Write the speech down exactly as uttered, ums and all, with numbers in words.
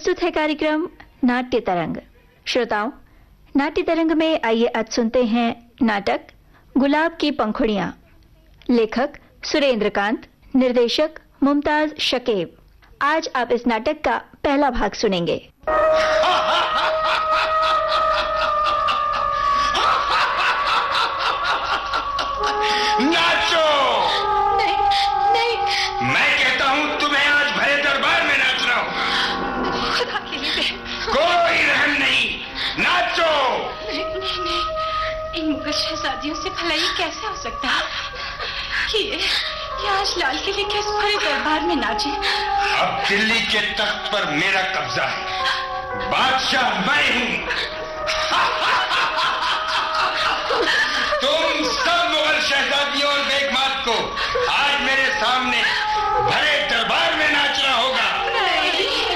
प्रस्तुत है कार्यक्रम नाट्य तरंग। श्रोताओं, नाट्य तरंग में आइए आज सुनते हैं नाटक गुलाब की पंखुड़ियां। लेखक सुरेंद्रकांत, निर्देशक मुमताज शकीब। आज आप इस नाटक का पहला भाग सुनेंगे। नाचो! नहीं, नहीं। मैं कहता हूँ तुम्हें आज भरे दरबार में नाचना होगा। खुदा के लिए कोई रहम नहीं, नाचो! नहीं, नहीं, नहीं। इन मुगल शहजादियों से भला ये कैसे हो सकता है कि ये, ये आज लाल किले के इस भरे दरबार में नाचे? अब दिल्ली के तख्त पर मेरा कब्जा है, बादशाह मैं हूँ।